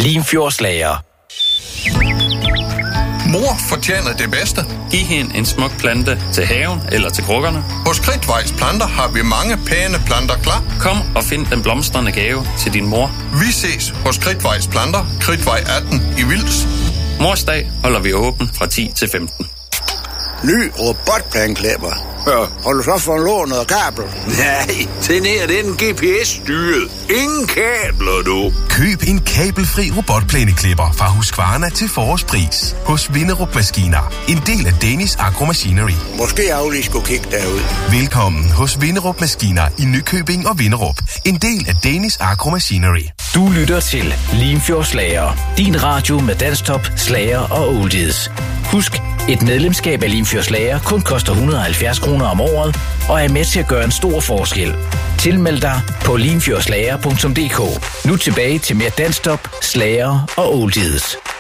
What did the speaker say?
Limfjordslager. Mor fortjener det bedste. Giv hende en smuk plante til haven eller til krukkerne. Hos Kridtvejs Planter har vi mange pæne planter klar. Kom og find den blomstrende gave til din mor. Vi ses hos Kridtvejs Planter, Kridtvej 18 i Vils. Morsdag holder vi åben fra 10 til 15. Ny robotplæneklipper. Ja, har du så fået lånt noget kabel? Nej, den her, den er GPS-styret. Ingen kabler, du. Køb en kabelfri robotplæneklipper fra Husqvarna til forårspris. Hos Vinderup Maskiner. En del af Danish Agro Machinery. Måske jeg lige skulle kigge derud. Velkommen hos Vinderup Maskiner i Nykøbing og Vinderup. En del af Danish Agro Machinery. Du lytter til Limfjordslager. Din radio med dansktop, slager og oldies. Husk, et medlemskab af Limfjordslager kun koster 170 kroner om året og er med til at gøre en stor forskel. Tilmeld dig på limfjordslager.dk. Nu tilbage til mere dansktop, slager og oldies.